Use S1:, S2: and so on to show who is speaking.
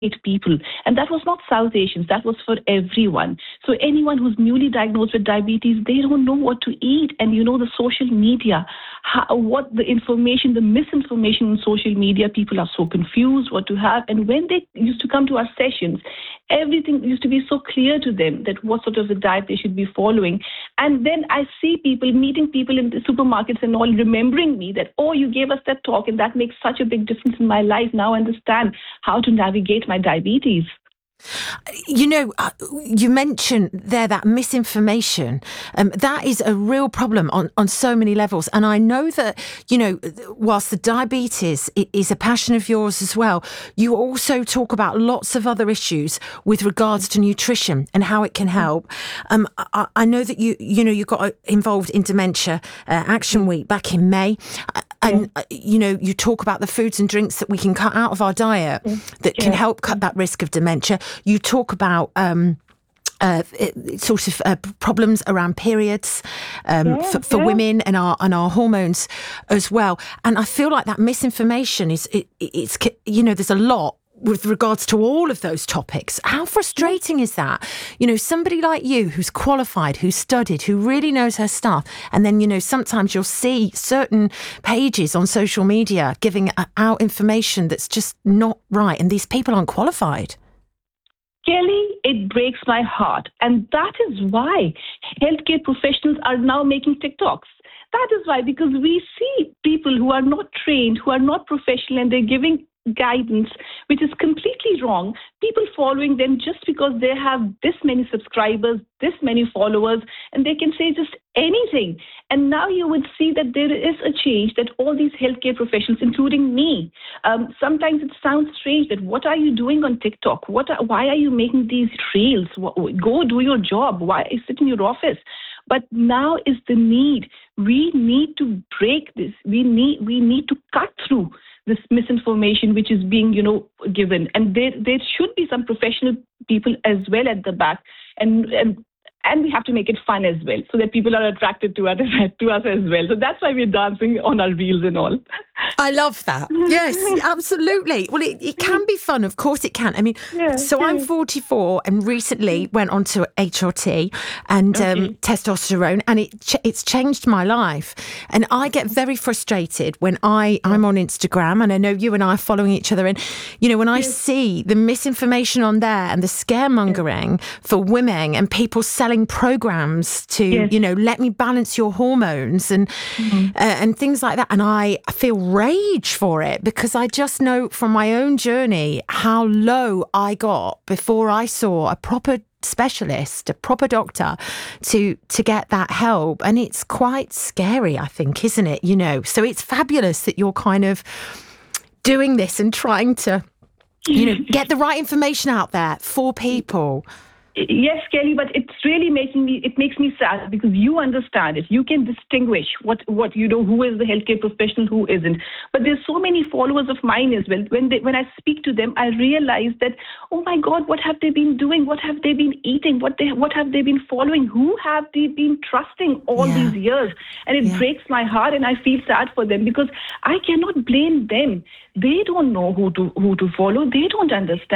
S1: people. And that was not South Asians, that was for everyone. So anyone who's newly diagnosed with diabetes, they don't know what to eat. And the social media, what the information, the misinformation on social media, people are so confused what to have. And when they used to come to our sessions, everything used to be so clear to them that what sort of a diet they should be following. And then I see people, meeting people in the supermarkets and all, remembering me that, oh, you gave us that talk and that makes such a big difference in my life. Now I understand how to navigate my diabetes.
S2: You mentioned there that misinformation. That is a real problem on so many levels. And I know that, whilst the diabetes is a passion of yours as well, you also talk about lots of other issues with regards to nutrition and how it can help. I know that you got involved in Dementia Action Week back in May. And, you talk about the foods and drinks that we can cut out of our diet that can help cut that risk of dementia. You talk about problems around periods for women and our hormones as well. And I feel like that misinformation it's there's a lot with regards to all of those topics. How frustrating is that? Somebody like you who's qualified, who's studied, who really knows her stuff. And then, sometimes you'll see certain pages on social media giving out information that's just not right. And these people aren't qualified.
S1: Kelly, it breaks my heart. And that is why healthcare professionals are now making TikToks. That is why, because we see people who are not trained, who are not professional, and they're giving guidance which is completely wrong, people following them just because they have this many subscribers, this many followers, and they can say just anything. And now you would see that there is a change, that all these healthcare professionals, including me, sometimes it sounds strange that what are you doing on TikTok? Why are you making these reels? Go do your job. Why sit in your office? But now is the need. We need to break this. We need to cut through this misinformation which is being, given. And there should be some professional people as well at the back. And we have to make it fun as well, so that people are attracted to us as well. So that's why we're dancing on our reels and all.
S2: I love that. Yes, absolutely. Well, it can be fun. Of course it can. I mean, I'm 44 and recently went on to HRT and testosterone, and it's changed my life. And I get very frustrated when I'm on Instagram, and I know you and I are following each other. And, when I see the misinformation on there and the scaremongering for women and people selling programs to, let me balance your hormones and things like that. And I feel rage for it, because I just know from my own journey how low I got before I saw a proper specialist, a proper doctor to get that help. And it's quite scary, I think, isn't it? So it's fabulous that you're kind of doing this and trying to, get the right information out there for people.
S1: Yes, Kelly, but it's really makes me sad, because you understand it. You can distinguish what who is the healthcare professional, who isn't. But there's so many followers of mine as well. When I speak to them, I realize that, oh my God, what have they been doing? What have they been eating? What have they been following? Who have they been trusting all these years? And it breaks my heart, and I feel sad for them, because I cannot blame them. They don't know who to follow. They don't understand.